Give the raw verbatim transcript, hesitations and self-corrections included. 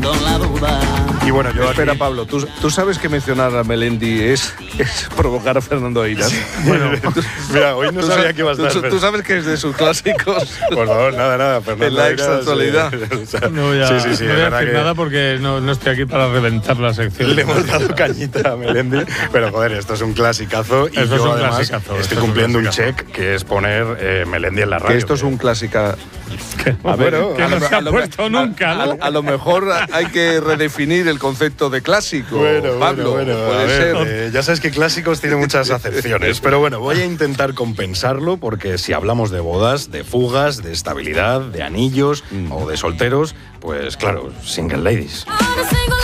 quedando en la duda. Y bueno, yo Espera, aquí... Pablo, ¿tú, tú sabes que mencionar a Melendi es, es provocar a Fernando Eiras. Bueno, mira, hoy no ¿Tú sabía sabes, que iba a estar. tú, tú sabes que es de sus clásicos. Por favor, nada, nada. Fernando En la Eiras, exactualidad. eh, o sea, No voy a, sí, sí, sí, no es voy a verdad decir que nada porque no, no estoy aquí para reventar la sección. le hemos dado cañita a Melendi, pero joder, esto es un clasicazo y Esto yo es un además clasicazo, esto estoy es un cumpliendo un, clasicazo. check que es poner eh, Melendi en la radio. Que esto es un clásica. A ver, que a no lo- se a ha lo- puesto a- nunca, a, ¿no? a lo mejor hay que redefinir el concepto de clásico. Bueno, Pablo, bueno, bueno, puede a ver, ser. eh, ya sabes que clásicos tiene muchas acepciones, pero bueno, voy a intentar compensarlo porque si hablamos de bodas, de fugas, de estabilidad, de anillos Mm. o de solteros, pues claro, single ladies. Ahora sé